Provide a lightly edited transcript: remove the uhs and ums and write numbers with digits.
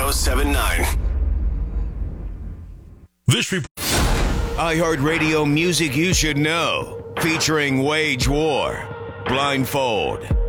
1079. This report. iHeartRadio music you should know. Featuring Wage War, Blindfold,